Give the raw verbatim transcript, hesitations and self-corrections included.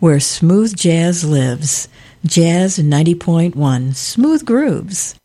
where smooth jazz lives. Jazz ninety point one, Smooth Grooves.